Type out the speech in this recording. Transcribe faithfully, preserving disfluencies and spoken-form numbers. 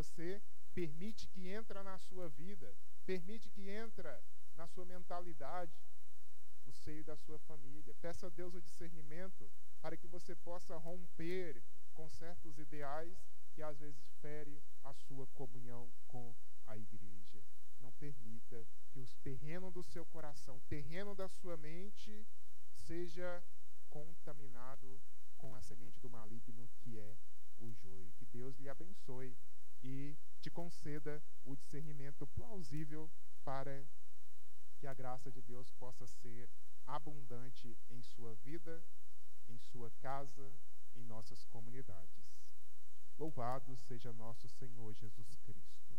você, permite que entra na sua vida, permite que entra na sua mentalidade, no seio da sua família. Peça a Deus o discernimento para que você possa romper com certos ideais que às vezes fere a sua comunhão com a igreja. Não permita que o terreno do seu coração, o terreno da sua mente, seja contaminado com a semente do maligno que é o joio. Que Deus lhe abençoe e te conceda o discernimento plausível para que a graça de Deus possa ser abundante em sua vida, em sua casa, em nossas comunidades. Louvado seja nosso Senhor Jesus Cristo.